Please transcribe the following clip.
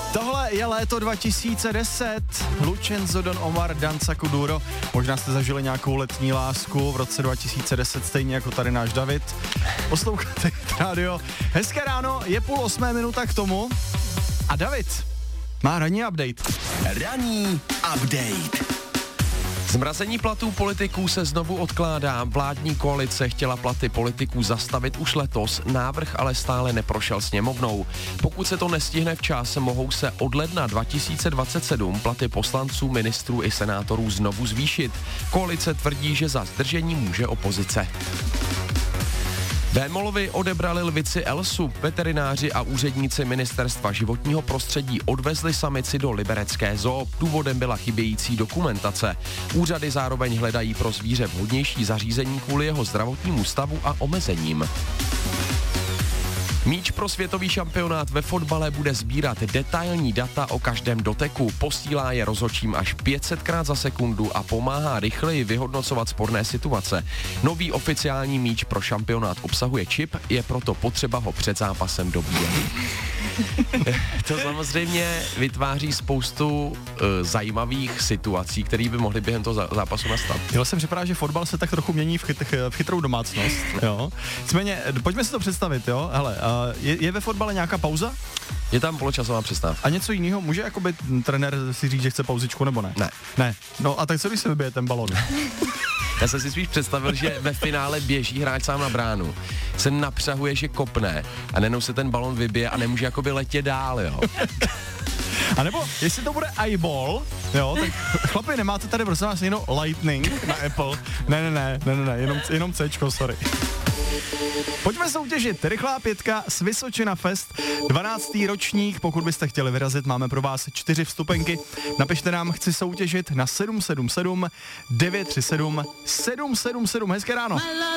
Tohle je léto 2010. Lucenzo, Don Omar, Danza Kuduro. Možná jste zažili nějakou letní lásku v roce 2010, stejně jako tady náš David. Posloucháte rádio. Hezké ráno, je 7:30 k tomu. A David má ranní update. Ranní update. Zmrazení platů politiků se znovu odkládá. Vládní koalice chtěla platy politiků zastavit už letos, návrh ale stále neprošel sněmovnou. Pokud se to nestihne včas, mohou se od ledna 2027 platy poslanců, ministrů i senátorů znovu zvýšit. Koalice tvrdí, že za zdržení může opozice. Vémolovi odebrali lvici Elsu. Veterináři a úředníci Ministerstva životního prostředí odvezli samici do liberecké zoo. Důvodem byla chybějící dokumentace. Úřady zároveň hledají pro zvíře vhodnější zařízení kvůli jeho zdravotnímu stavu a omezením. Míč pro světový šampionát ve fotbale bude sbírat detailní data o každém doteku, posílá je rozhodčím až 500krát za sekundu a pomáhá rychleji vyhodnocovat sporné situace. Nový oficiální míč pro šampionát obsahuje čip, je proto potřeba ho před zápasem dobíjet. To samozřejmě vytváří spoustu zajímavých situací, které by mohly během toho zápasu nastat. Jo, jsem připadá, že fotbal se tak trochu mění v chytrou domácnost, jo. Nicméně, pojďme si to představit, jo. Hele, je ve fotbale nějaká pauza? Je tam poločasová přestávka. A něco jiného? Může jakoby trenér si říct, že chce pauzičku, nebo ne? Ne. No a tak co když se vybije ten balon? Já jsem si spíš představil, že ve finále běží hráč sám na bránu, se napřahuje, že kopne a nenou se ten balon vybije a nemůže jakoby letět dál, jo. A nebo, jestli to bude eyeball, jo, tak chlapi, nemáte tady prosím vás jenom Lightning na Apple? Ne, jenom Cčko, sorry. Pojďme soutěžit, rychlá 5 z Vysočina Fest, 12. ročník, pokud byste chtěli vyrazit, máme pro vás 4 vstupenky, napište nám, chci soutěžit na 777 937 777, hezké ráno.